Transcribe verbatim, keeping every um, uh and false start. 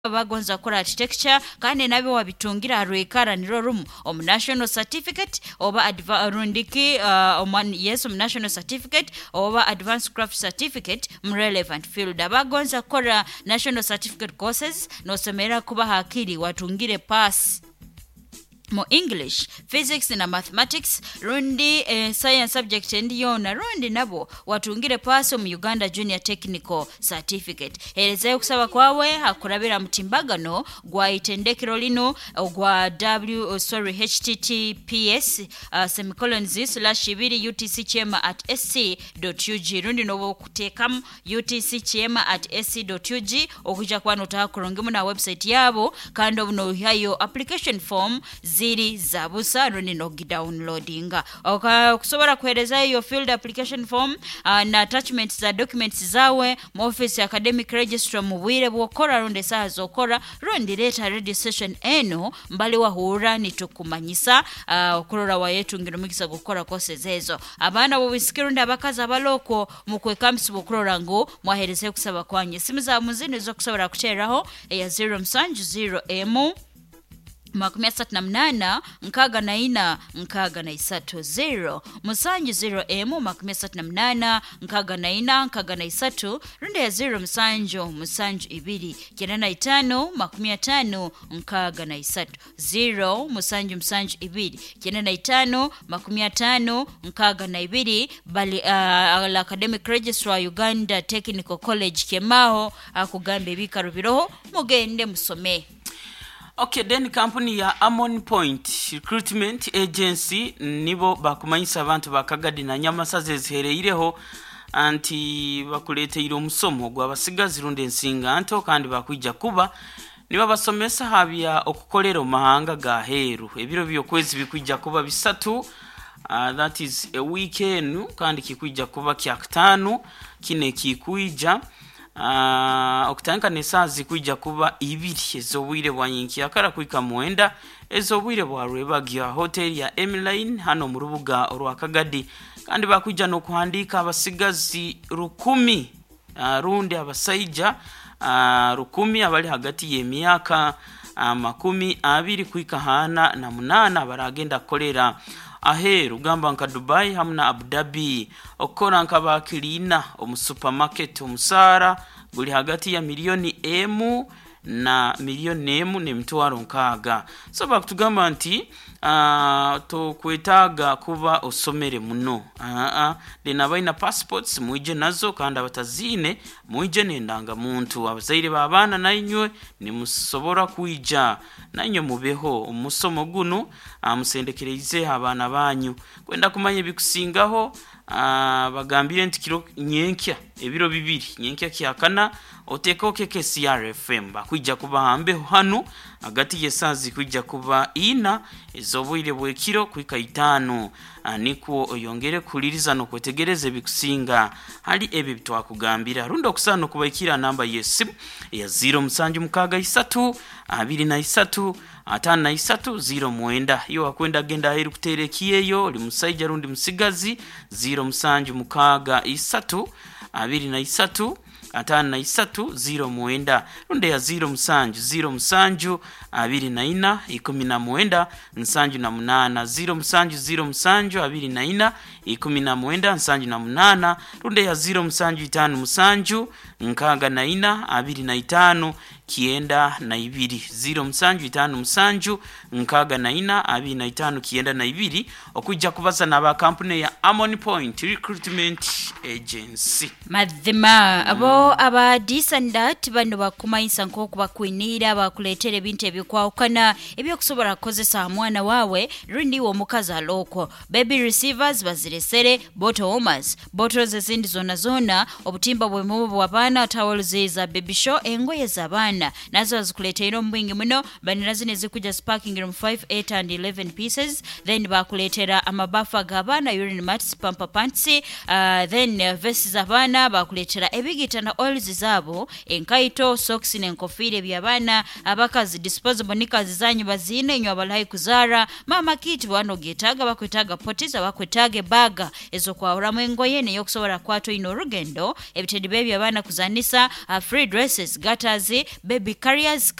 bagonza kola architecture kandi nabyo wabitungira rwekara niro room om national certificate oba advarundiki uh, om yes om national certificate oba advanced craft certificate mu relevant field abagonza kola national certificate courses no semera kuba hakiri watungire pass mo English, physics na mathematics, rundi eh, science subject ndiyo na rundi nabo watungire paso mu Uganda Junior Technical Certificate. Elezeo kusaba kwawe hakurabira mtimbagano gwa itendekero lino gwa w oh, sorry https uh, semicolon z slash ibiri utcchema at sc.ug rundi nobo kutekam utcchema at sc.ug okuja kwano takurongemu na website yabo kandi obuno hayo application form ziri zabusa rundi no downloadinga oka kusobora kueleza hiyo field application form uh, na attachments za documents zawe mu office academic registrar mu bwire bwokora rundi saa zokora rundi leta registration eno mbali wa hura nitukumanyisa uh, okurora wa yetu ngiro mukisa gukora courses ezo abana bo bisikiru ndi abakaza baloko mu kwekambisi bukurora ngo mwahereze kusaba kwanye simu za muzini zo kusobora kucheraho ya zero msanju zero m makumi asatu na mnana nkaga na ina nkaga na isatu zero musanju zero m makumi asatu na mnana nkaga na ina nkaga na isatu runde ya zero musanju musanju ibiri kena na itano makumi atano nkaga na isatu zero musanju musanju ibiri kena na itano makumi atano nkaga na ibiri bali uh, la academic registrar Uganda Technical College Kemaho akugambe bika rubiroho mugende musome. Okay, then company ya Amon Point Recruitment Agency nibo bakumanyisa abantu bakagadi na nyamasaze zihereireho anti bakuleteiro musomo gwa basigazi runde nsinga anto kandi bakwijja kuba niba basomesa habya okukolero mahanga ga heru ebiro byo kwezi bikwijja kuba bisatu uh, that is a weekend kandi kikwijja kuba kyakatano kine kikwijja Uh, okutanka nesazi kujja kuba ibiri ezobwire bwanyinki akara kuika mwenda ezobwire bwa Rwebagya hotel ya Emline hano mu rubuga orwakagadi kandi bakujja no kuhandika abasigazi rukumi uh, rundi abasaija uh, rukumi abali hagati y'emyaka uh, makumi abiri kuika hana na munana baragenda kolera aheru gamba nka Dubai hamna Abu Dhabi okora nka bakilina omu supermarket omusara guli hagati ya milioni emu na milioni emu ne mtwaro nkaga so bakutugamba nti uh, to kwetaga kuba osomere muno a a dena baina passports muije nazo kanda batazine muije nendanga muntu abazaire babana nainywe ni musobora kuija nanyo mubeho umusomo guno amusendekereze abana banyu kwenda kumanya bikusingaho Uh, bagambire nti kiro nyenkya ebiro bibiri nyenkya kyakana oteko keke C R F M bakwijja kuba hambe hano agati yesazi kwijja kuba ina ezobwire bwe kiro kwika itano uh, niko oyongere kuliriza no kwetegereze bikusinga hali ebi bitwakugambira rundo kusano kubaikira namba yesimu ya zero msanju mukaga isatu abiri na isatu atana na isatu zero mwenda yo akwenda genda heri kuterekiyeyo oli musaija rundi musigazi zero msanju mukaga isatu abiri na isatu atana na isatu zero mwenda runde ya zero msanju zero msanju abiri na ina ikumi na mwenda msanju na munana zero msanju zero msanju abiri na ina ikumi na mwenda msanju na munana runde ya zero msanju itanu msanju nkaga na ina abiri na itanu kienda na ibiri zero msanju itanu msanju nkaga na ina abiri na itanu kienda na ibiri okujja kubaza naba company ya Amon Point Recruitment Agency madhima abo mm. aba disandat bano bakumayisa nko kubakwinira bakuletere bintu ebikwaukana ebyo kusobora kozesa mwana wawe rundi wo mukaza loko baby receivers baziresere bottle warmers bottles ezindi zona zona obutimba bwe mubo bwabana towels za baby show engoye zabana nazo azikuletera mbwingi muno banira zine zikuja sparking room five, eight and eleven pieces then bakuletera amabafa gabana urine mats pamper pants uh, then uh, vests zabana bakuletera ebigita na oils zabo enkaito socks n'enkofire byabana abakazi disposable nikazi zanyu bazine nyo abalayi kuzara mama kit bano getaga bakwetaga potiza bakwetaga baga ezo kwa uramu engoye ne yokusobora kwato ino rugendo ebitedi baby abana kuzanisa uh, free dresses gatters baby carriers